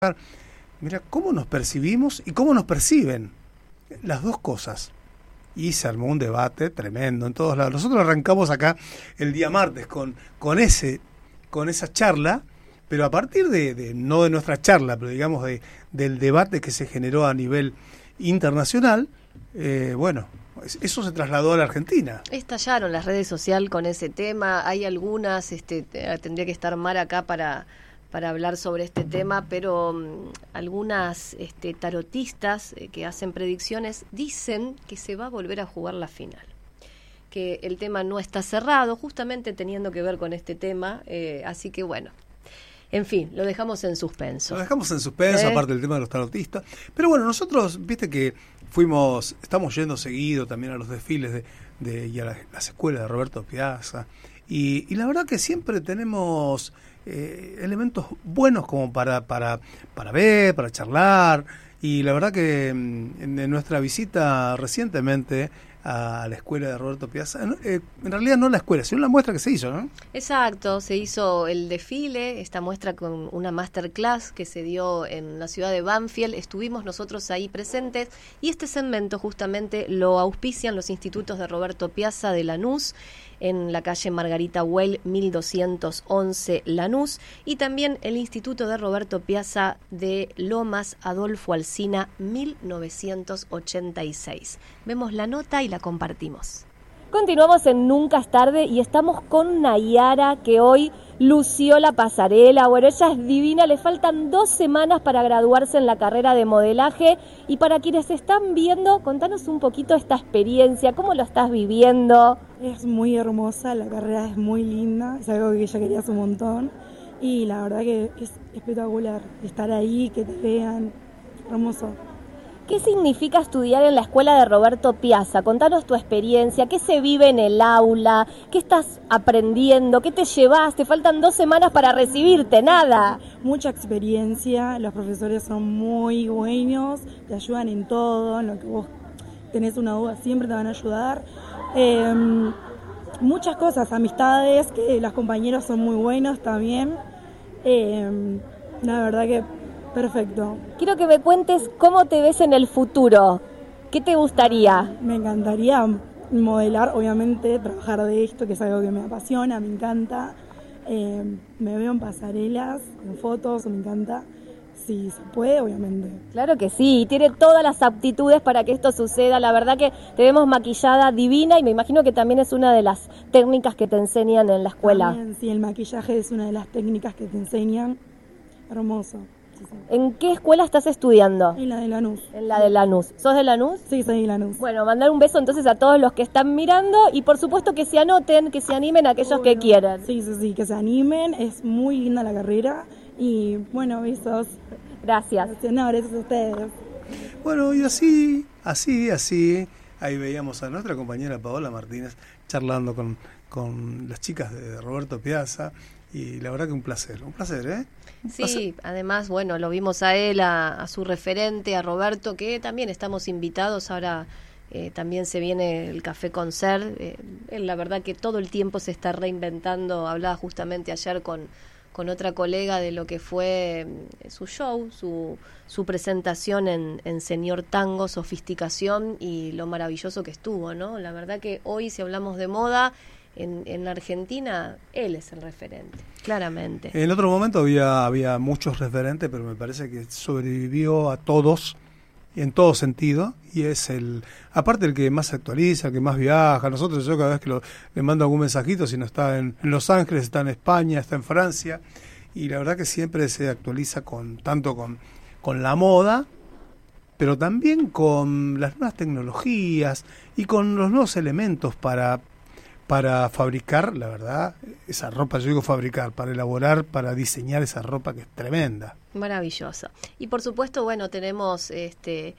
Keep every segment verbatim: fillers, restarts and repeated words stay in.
Mira, cómo nos percibimos y cómo nos perciben, las dos cosas. Y se armó un debate tremendo en todos lados. Nosotros arrancamos acá el día martes con, con, ese, con esa charla, pero a partir de, de no de nuestra charla, pero digamos de, del debate que se generó a nivel internacional, eh, bueno, eso se trasladó a la Argentina. Estallaron las redes sociales con ese tema. Hay algunas, este, tendría que estar Mar acá para... para hablar sobre este tema, pero um, algunas este, tarotistas eh, que hacen predicciones dicen que se va a volver a jugar la final, que el tema no está cerrado, justamente teniendo que ver con este tema, eh, así que bueno, en fin, lo dejamos en suspenso. Lo dejamos en suspenso, ¿Eh? aparte del tema de los tarotistas, pero bueno, nosotros, viste que fuimos, estamos yendo seguido también a los desfiles de, de y a las, las escuelas de Roberto Piazza, y, y la verdad que siempre tenemos... Eh, elementos buenos como para, para, para ver, para charlar, y la verdad que en, en nuestra visita recientemente a la escuela de Roberto Piazza, eh, en realidad no la escuela, sino la muestra que se hizo, ¿no? Exacto, se hizo el desfile, esta muestra con una masterclass que se dio en la ciudad de Banfield, estuvimos nosotros ahí presentes, y este segmento justamente lo auspician los institutos de Roberto Piazza de Lanús, en la calle Margarita Güell, mil doscientos once Lanús, y también el Instituto de Roberto Piazza de Lomas Adolfo Alsina, mil novecientos ochenta y seis. Vemos la nota y la compartimos. Continuamos en Nunca es Tarde y estamos con Nayara, que hoy lució la pasarela. Bueno, ella es divina, le faltan dos semanas para graduarse en la carrera de modelaje. Y para quienes están viendo, contanos un poquito esta experiencia, ¿cómo lo estás viviendo? Es muy hermosa, la carrera es muy linda, es algo que ella quería hace un montón. Y la verdad que es espectacular estar ahí, que te vean, hermoso. ¿Qué significa estudiar en la escuela de Roberto Piazza? Contanos tu experiencia, ¿qué se vive en el aula? ¿Qué estás aprendiendo? ¿Qué te llevas? Te faltan dos semanas para recibirte, nada. Mucha experiencia, los profesores son muy buenos, te ayudan en todo, en lo que vos tenés una duda siempre te van a ayudar. Eh, muchas cosas, amistades, que los compañeros son muy buenos también. Eh, la verdad que perfecto. Quiero que me cuentes cómo te ves en el futuro. ¿Qué te gustaría? Me encantaría modelar, obviamente, trabajar de esto, que es algo que me apasiona, me encanta. Eh, me veo en pasarelas, en fotos, me encanta. Si se puede, obviamente. Claro que sí, tiene todas las aptitudes para que esto suceda. La verdad que te vemos maquillada divina y me imagino que también es una de las técnicas que te enseñan en la escuela. También, sí, el maquillaje es una de las técnicas que te enseñan. Hermoso. ¿En qué escuela estás estudiando? En la de Lanús. En la de Lanús. ¿Sos de Lanús? Sí, soy de Lanús. Bueno, mandar un beso entonces a todos los que están mirando y por supuesto que se anoten, que se animen aquellos bueno, que quieran. Sí, sí, sí, que se animen. Es muy linda la carrera y bueno, besos. Gracias. Gracias, no, gracias a ustedes. Bueno, y así, así, así, ahí veíamos a nuestra compañera Paola Martínez charlando con, con las chicas de Roberto Piazza. Y la verdad que un placer, un placer, ¿eh? Sí, placer. Además, bueno, lo vimos a él, a, a su referente, a Roberto, que también estamos invitados. Ahora eh, también se viene el Café Concert. Eh, él, la verdad que todo el tiempo se está reinventando. Hablaba justamente ayer con, con otra colega de lo que fue eh, su show, su, su presentación en, en Señor Tango, Sofisticación, y lo maravilloso que estuvo, ¿no? La verdad que hoy, si hablamos de moda, En, en la Argentina, él es el referente, claramente. En otro momento había, había muchos referentes, pero me parece que sobrevivió a todos, en todo sentido, y es el, aparte el que más se actualiza, el que más viaja. Nosotros, yo cada vez que lo, le mando algún mensajito, si no está en, en Los Ángeles, está en España, está en Francia, y la verdad que siempre se actualiza con tanto con, con la moda, pero también con las nuevas tecnologías y con los nuevos elementos para... para fabricar, la verdad, esa ropa, yo digo fabricar, para elaborar, para diseñar esa ropa que es tremenda. Maravillosa. Y por supuesto, bueno, tenemos este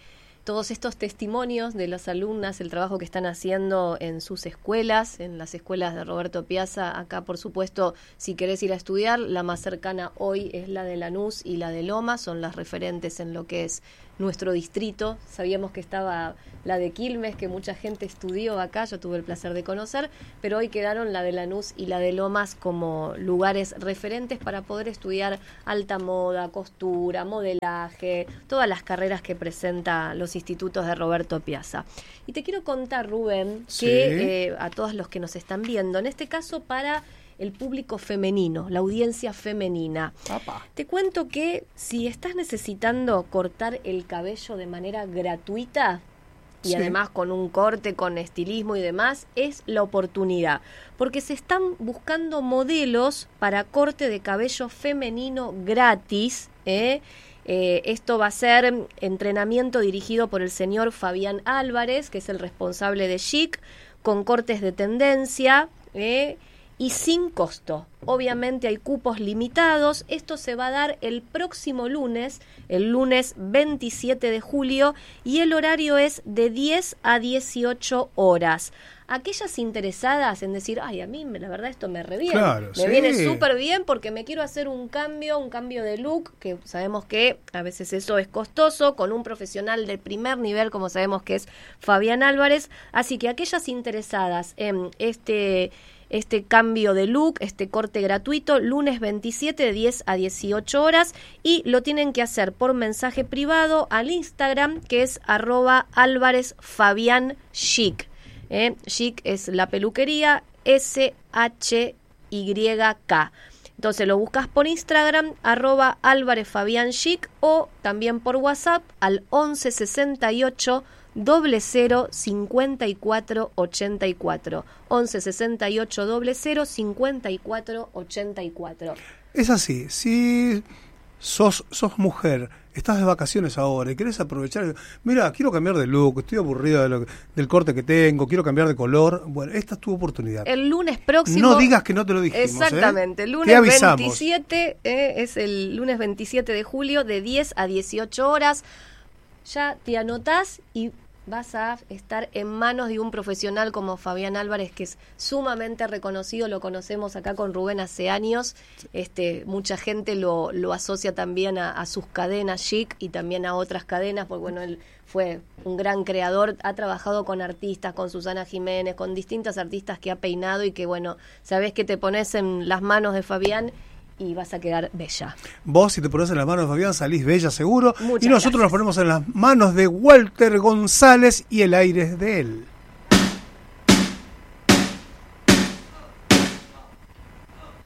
todos estos testimonios de las alumnas, el trabajo que están haciendo en sus escuelas, en las escuelas de Roberto Piazza. Acá, por supuesto, si querés ir a estudiar, la más cercana hoy es la de Lanús y la de Loma, son las referentes en lo que es nuestro distrito. Sabíamos que estaba la de Quilmes, que mucha gente estudió acá, yo tuve el placer de conocer, pero hoy quedaron la de Lanús y la de Lomas como lugares referentes para poder estudiar alta moda, costura, modelaje, todas las carreras que presenta los institutos de Roberto Piazza. Y te quiero contar, Rubén, Sí. que eh, a todos los que nos están viendo, en este caso para el público femenino, la audiencia femenina. Papá. Te cuento que si estás necesitando cortar el cabello de manera gratuita y Sí. además con un corte, con estilismo y demás, es la oportunidad. Porque se están buscando modelos para corte de cabello femenino gratis, ¿eh? Eh, esto va a ser entrenamiento dirigido por el señor Fabián Álvarez, que es el responsable de Chic, con cortes de tendencia, ¿eh? y sin costo. Obviamente hay cupos limitados. Esto se va a dar el próximo lunes, el lunes veintisiete de julio, y el horario es de diez a dieciocho horas. Aquellas interesadas en decir, ay, a mí la verdad esto me reviene, Claro, me sí. viene súper bien porque me quiero hacer un cambio, un cambio de look, que sabemos que a veces eso es costoso, con un profesional de primer nivel, como sabemos que es Fabián Álvarez. Así que aquellas interesadas en este... este cambio de look, este corte gratuito, lunes veintisiete de diez a dieciocho horas, y lo tienen que hacer por mensaje privado al Instagram, que es arroba Álvarez Fabián Chic. ¿eh? Chic es la peluquería, S H Y K. Entonces lo buscas por Instagram, arroba Álvarez Fabián Chic, o también por WhatsApp al once sesenta y ocho doble cero cincuenta y cuatro ochenta y cuatro. once sesenta y ocho doble cero cincuenta y cuatro ochenta y cuatro. Es así, si sos, sos mujer, estás de vacaciones ahora y querés aprovechar, mira, quiero cambiar de look, estoy aburrida de lo, del corte que tengo, quiero cambiar de color, bueno, esta es tu oportunidad. El lunes próximo... No digas que no te lo dijimos. Exactamente, ¿eh? el Te lunes avisamos. veintisiete, eh, es el lunes veintisiete de julio, de diez a dieciocho horas. Ya te anotás y vas a estar en manos de un profesional como Fabián Álvarez, que es sumamente reconocido, lo conocemos acá con Rubén hace años. Este, mucha gente lo, lo asocia también a, a sus cadenas Chic y también a otras cadenas, porque bueno, él fue un gran creador, ha trabajado con artistas, con Susana Jiménez, con distintas artistas que ha peinado, y que bueno, sabés que te pones en las manos de Fabián y vas a quedar bella. Vos, si te pones en las manos de Fabián, salís bella seguro. Muchas y nosotros gracias. nos ponemos en las manos de Walter González y el aire es de él.